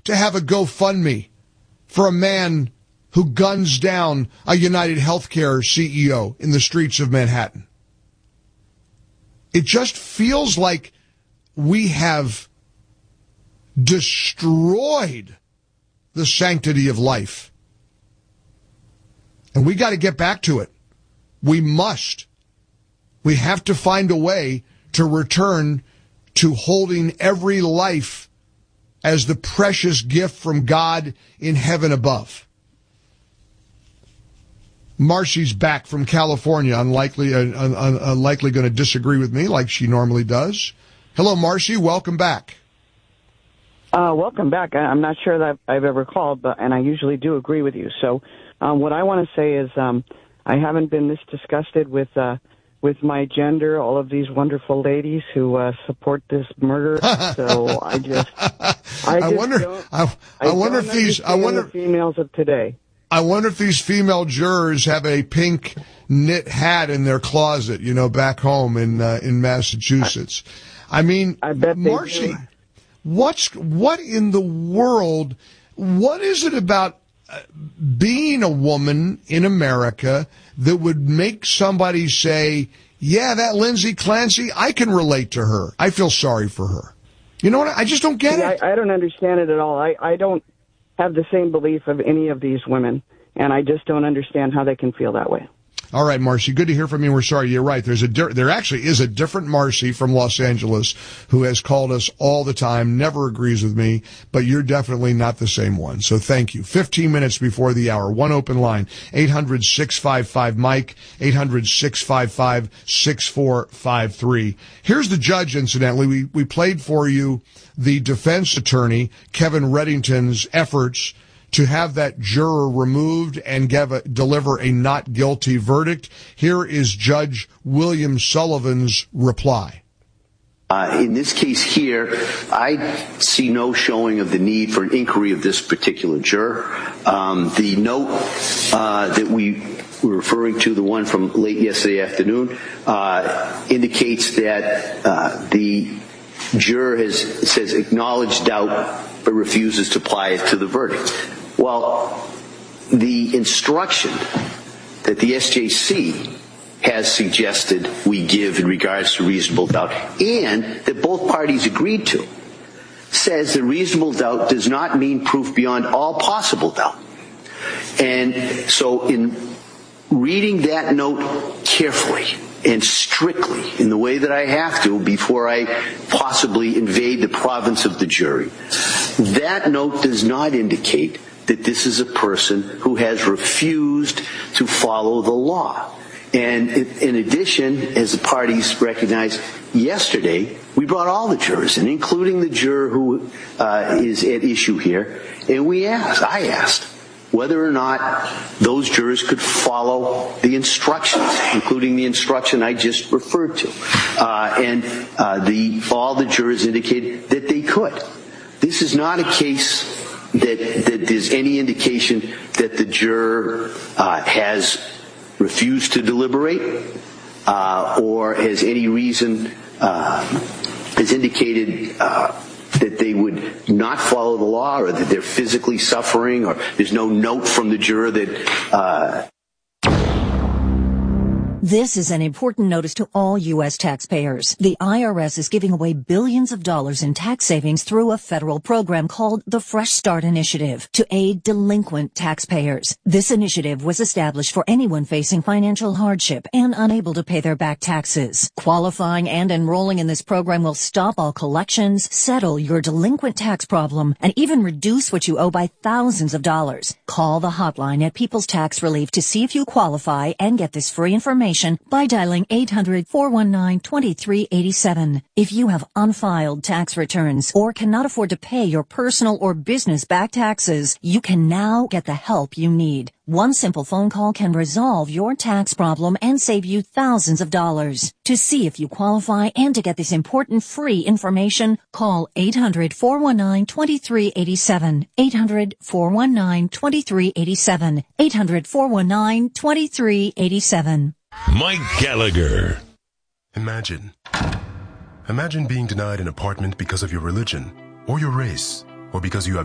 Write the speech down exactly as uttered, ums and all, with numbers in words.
to have a GoFundMe for a man who guns down a United Healthcare C E O in the streets of Manhattan. It just feels like we have destroyed the sanctity of life. And we got to get back to it. We must. We have to find a way to return to holding every life as the precious gift from God in heaven above. Marcy's back from California, unlikely, uh, un- un- unlikely going to disagree with me like she normally does. Hello, Marcy. Welcome back. Uh, welcome back. I- I'm not sure that I've ever called, but and I usually do agree with you. So um, what I want to say is um, I haven't been this disgusted with uh, with my gender, all of these wonderful ladies who uh, support this murder. So I just, I, I just wonder, don't, I, I, I wonder if these, I wonder, the females of today. I wonder if these female jurors have a pink knit hat in their closet, you know, back home in uh, in Massachusetts. I mean, I bet they Marcy, do. what's what in the world? What is it about uh, being a woman in America that would make somebody say, "Yeah, that Lindsay Clancy, I can relate to her. I feel sorry for her." You know what? I just don't get See, it. I, I don't understand it at all. I, I don't have the same belief of any of these women, and I just don't understand how they can feel that way. All right, Marcy, good to hear from you. We're sorry. You're right. There's a di- there actually is a different Marcy from Los Angeles who has called us all the time, never agrees with me, but you're definitely not the same one. So thank you. fifteen minutes before the hour, one open line, eight hundred, six five five, Mike, eight hundred, six five five, six four five three. Here's the judge, incidentally. We, we played for you the defense attorney, Kevin Reddington's efforts to have that juror removed and give a, deliver a not guilty verdict. Here is Judge William Sullivan's reply. Uh, in this case here, I see no showing of the need for an inquiry of this particular juror. Um, the note uh, that we were referring to, the one from late yesterday afternoon, uh, indicates that uh, the juror has says acknowledged doubt but refuses to apply it to the verdict. Well, the instruction that the S J C has suggested we give in regards to reasonable doubt, and that both parties agreed to, says that reasonable doubt does not mean proof beyond all possible doubt. And so in reading that note carefully and strictly in the way that I have to before I possibly invade the province of the jury, that note does not indicate that this is a person who has refused to follow the law. And in addition, as the parties recognized yesterday, we brought all the jurors in, including the juror who uh, is at issue here, and we asked, I asked, whether or not those jurors could follow the instructions, including the instruction I just referred to. Uh, and uh, the all the jurors indicated that they could. This is not a case that, that there's any indication that the juror uh, has refused to deliberate uh, or has any reason, uh, has indicated uh, that they would not follow the law or that they're physically suffering, or there's no note from the juror that... Uh This is an important notice to all U S taxpayers. The I R S is giving away billions of dollars in tax savings through a federal program called the Fresh Start Initiative to aid delinquent taxpayers. This initiative was established for anyone facing financial hardship and unable to pay their back taxes. Qualifying and enrolling in this program will stop all collections, settle your delinquent tax problem, and even reduce what you owe by thousands of dollars. Call the hotline at People's Tax Relief to see if you qualify and get this free information by dialing eight hundred, four one nine, two three eight seven. If you have unfiled tax returns or cannot afford to pay your personal or business back taxes, you can now get the help you need. One simple phone call can resolve your tax problem and save you thousands of dollars. To see if you qualify and to get this important free information, call eight hundred, four one nine, two three eight seven. eight hundred, four one nine, two three eight seven. eight hundred, four one nine, two three eight seven. Mike Gallagher. Imagine. Imagine being denied an apartment because of your religion, or your race, or because you have